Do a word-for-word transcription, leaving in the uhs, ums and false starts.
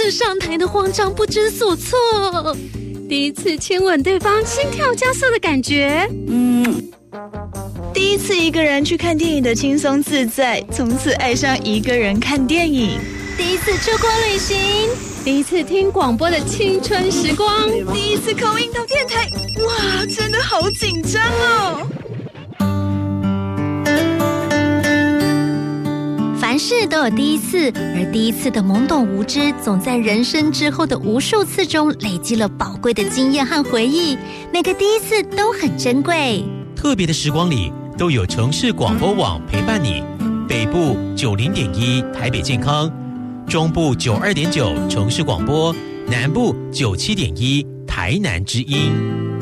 次上台的慌张不知所措，第一次亲吻对方心跳加速的感觉， 嗯，第一次一个人去看电影的轻松自在，从此爱上一个人看电影， 第一次出国旅行，第一次听广播的青春时光， 第一次call in到电台，哇，真的好紧张哦。 凡事都有第一次，而第一次的懵懂无知，总在人生之后的无数次中累积了宝贵的经验和回忆。每个第一次都很珍贵。 特别的时光里，都有城市广播网陪伴你。北部九零点一台北健康，中部九二点九城市广播，南部九七点一台南之音。